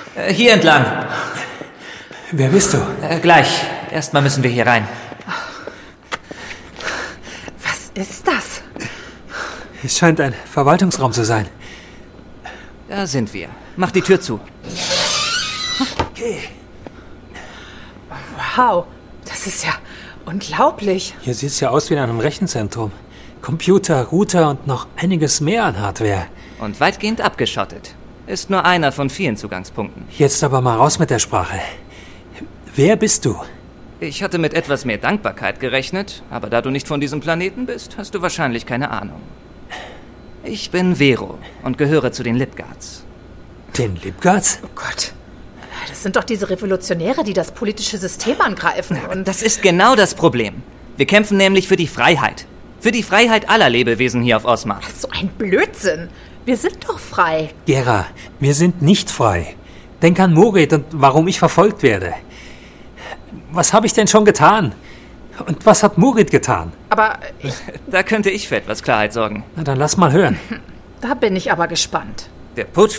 Hier entlang. Wer bist du? Gleich. Erstmal müssen wir hier rein. Was ist das? Es scheint ein Verwaltungsraum zu sein. Da sind wir. Mach die Tür zu. Okay. Wow, das ist ja unglaublich. Hier sieht es ja aus wie in einem Rechenzentrum. Computer, Router und noch einiges mehr an Hardware. Und weitgehend abgeschottet. Ist nur einer von vielen Zugangspunkten. Jetzt aber mal raus mit der Sprache. Wer bist du? Ich hatte mit etwas mehr Dankbarkeit gerechnet, aber da du nicht von diesem Planeten bist, hast du wahrscheinlich keine Ahnung. Ich bin Vero und gehöre zu den Lipguards. Den Lipguards? Oh Gott, das sind doch diese Revolutionäre, die das politische System angreifen. Und Das ist genau das Problem. Wir kämpfen nämlich für die Freiheit. Für die Freiheit aller Lebewesen hier auf Osma. so ein Blödsinn. Wir sind doch frei. Gera, wir sind nicht frei. Denk an Morit und warum ich verfolgt werde. Was habe ich denn schon getan? Und was hat Morit getan? Aber Da könnte ich für etwas Klarheit sorgen. Na, dann lass mal hören. da bin ich aber gespannt. Der Putsch